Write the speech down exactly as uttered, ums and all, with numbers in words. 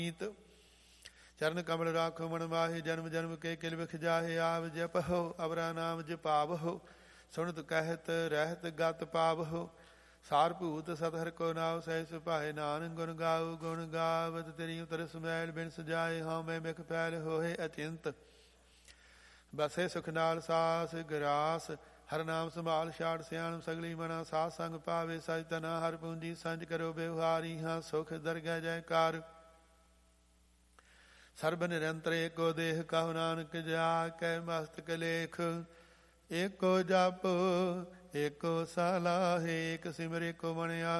ਚਰਨ ਕਮਲ ਰਾਖੋ ਮਨ ਮਾਹੇ, ਜਨਮ ਜਨਮ ਕੇ ਕਿਲ ਵਿਖ ਜਾਹੇ। ਆਵ ਜਪਹੁ ਅਵਰਾ ਨਾਮ ਜਪਾਵਹੁ, ਸੁਣਤ ਕਹਿਤ ਰਹਿਤ ਗਤ ਪਾਵਹੁ। ਸਾਰ ਭੂਤ ਸਤਿ ਹਰਿ ਕੋ ਨਾਉ, ਸਹਿ ਸੁਭਾਏ ਨਾਨਕ ਗੁਣ ਗਾਉ। ਗੁਣ ਗਾਵਤ ਤੇਰੀ ਉਤਰ ਸਮੈਲ, ਬਿਨ ਸਜਾਏ ਹਉ ਮੈਂ ਮਿਖ ਫੈਲ ਹੋਏ ਅਚਿੰਤ। ਬਸੇ ਸੁਖ ਨਾਲ ਸਾਸ ਗਰਾਸ, ਹਰ ਨਾਮ ਸੰਭਾਲ ਛਾੜ ਸਿਆਣ। ਸਗਲੀ ਮਨਾ ਸਾਧ ਸੰਗ ਪਾਵੇ, ਸਜ ਤਨਾ ਹਰ ਪੂੰਜੀ ਸੰਜ ਕਰੋ ਬਿਵਹਾਰੀ। ਹਾਂ ਸੁਖ ਦਰਗਹਿ ਜੈਕਾਰ, ਸਰਬ ਨਿਰੰਤਰ ਏਕੋ ਦੇਹ। ਕਹੋ ਨਾਨਕ ਜਾ ਕੈ ਮਸਤਕ ਲੇਖ। ਏਕੋ ਜਪ ਏਕੋ ਸਲਾਹੇ, ਏਕ ਸਿਮਰ ਏਕੋ ਮਣਿਆ।